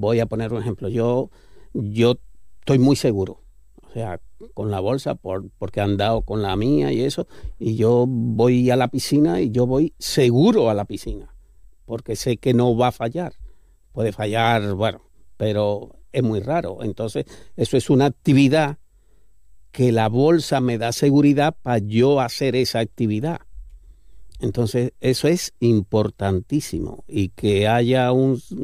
voy a poner un ejemplo. Yo estoy muy seguro, o sea, con la bolsa, porque he andado con la mía y eso, y yo voy a la piscina y yo voy seguro a la piscina, porque sé que no va a fallar. Puede fallar, bueno, pero es muy raro. Entonces, eso es una actividad que la bolsa me da seguridad para yo hacer esa actividad. Entonces, eso es importantísimo, y que haya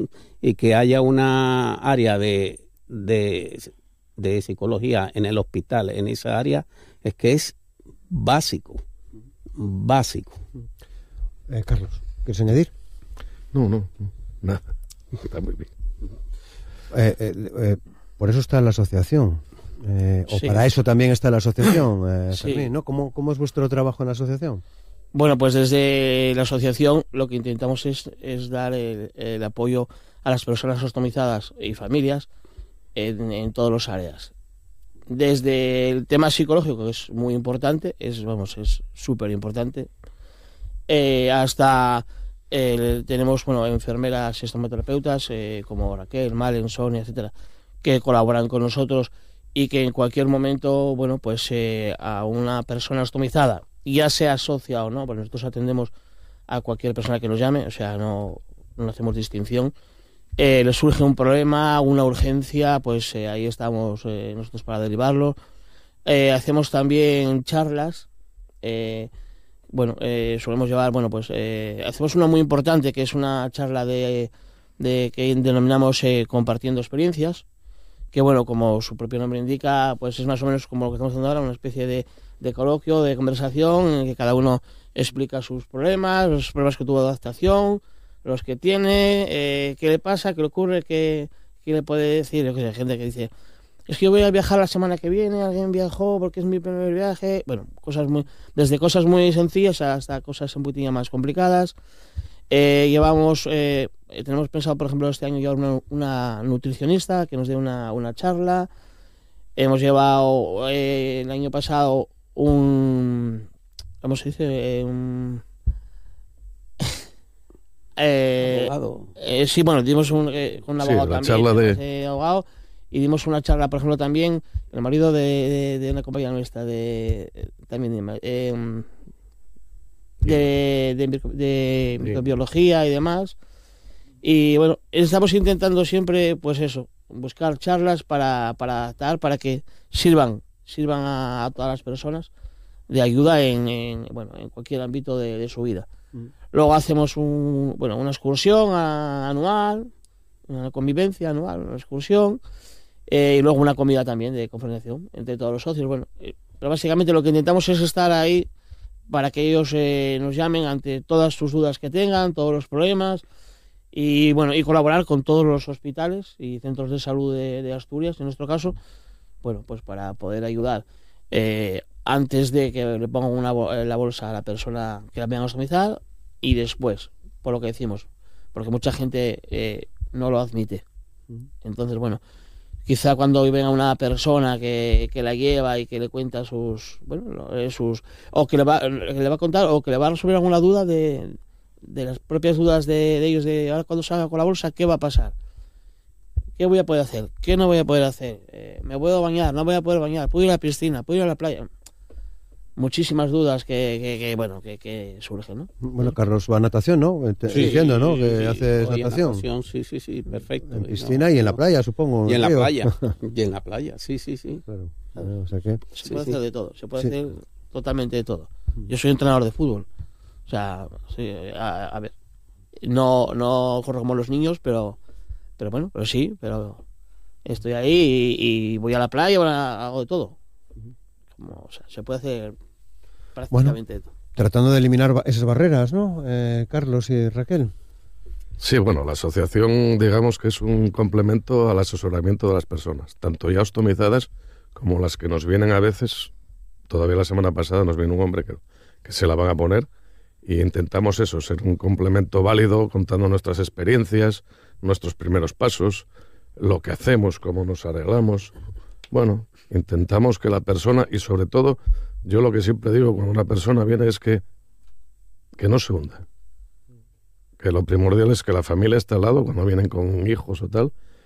una área de psicología en el hospital, en esa área, es que es básico. Carlos, ¿quieres añadir? No, nada. Está muy bien. Por eso está la asociación. Sí. Para eso también está la asociación, Sí. Fermín, ¿no? ¿Cómo es vuestro trabajo en la asociación? Bueno, pues desde la asociación lo que intentamos es dar el apoyo a las personas ostomizadas y familias en todas las áreas. Desde el tema psicológico, que es muy importante, es súper importante, hasta tenemos enfermeras estomaterapeutas como Raquel, Malen, Sonia, etcétera, que colaboran con nosotros y que en cualquier momento, a una persona ostomizada, ya sea socia o no, pues nosotros atendemos a cualquier persona que nos llame, o sea, no hacemos distinción. Le surge un problema, una urgencia, pues ahí estamos nosotros para derivarlo. Hacemos también charlas, solemos llevar, hacemos una muy importante, que es una charla de que denominamos compartiendo experiencias, que como su propio nombre indica, pues es más o menos como lo que estamos haciendo ahora, una especie de coloquio, de conversación, en que cada uno explica sus problemas, los problemas que tuvo de adaptación, los que tiene, qué le pasa, qué le ocurre, qué le puede decir. Yo que sé, gente que dice, es que yo voy a viajar la semana que viene, alguien viajó porque es mi primer viaje. Bueno, desde cosas muy sencillas hasta cosas un poquito más complicadas. Tenemos pensado, por ejemplo, este año llevar una nutricionista que nos dé una charla. Hemos llevado el año pasado ¿cómo se dice? Abogado. Sí, dimos un abogado también, charla de abogado, y dimos una charla, por ejemplo, también el marido de una compañera nuestra de microbiología y demás. Y estamos intentando siempre, pues eso, buscar charlas para que sirvan a todas las personas de ayuda en cualquier ámbito de su vida. Luego hacemos una excursión anual, una convivencia anual, una excursión, y luego una comida también de confraternización entre todos los socios. Pero básicamente lo que intentamos es estar ahí para que ellos nos llamen ante todas sus dudas que tengan, todos los problemas, y colaborar con todos los hospitales y centros de salud de Asturias, en nuestro caso, pues para poder ayudar antes de que le pongan la bolsa a la persona que la vayan a ostomizar, y después, por lo que decimos, porque mucha gente no lo admite. Entonces, quizá cuando venga una persona que la lleva y que le cuenta o que le va a contar, o que le va a resolver alguna duda de las propias dudas de ellos, de ahora cuando salga con la bolsa, ¿qué va a pasar? ¿Qué voy a poder hacer? ¿Qué no voy a poder hacer? ¿Me puedo bañar? ¿No voy a poder bañar? ¿Puedo ir a la piscina? ¿Puedo ir a la playa? Muchísimas dudas que surgen, ¿no? Bueno, Carlos va a natación, ¿no? Diciendo, ¿no? Que haces natación. Sí, perfecto. En piscina y en la playa, supongo. Y en la río. playa. Y en la playa, sí. Claro. O sea que... Se puede hacer de todo, se puede hacer totalmente de todo. Yo soy entrenador de fútbol. O sea, sí, a ver, no corro como los niños, pero estoy ahí y voy a la playa, hago de todo. Se puede hacer prácticamente de todo. Tratando de eliminar esas barreras, ¿no? Carlos y Raquel. Sí, la asociación, digamos que es un complemento al asesoramiento de las personas, tanto ya ostomizadas como las que nos vienen a veces. Todavía la semana pasada nos viene un hombre que se la van a poner, y intentamos eso, ser un complemento válido, contando nuestras experiencias, nuestros primeros pasos, lo que hacemos, cómo nos arreglamos. Intentamos que la persona, y sobre todo, yo lo que siempre digo cuando una persona viene es que no se hunda. Que lo primordial es que la familia esté al lado cuando vienen con hijos o tal,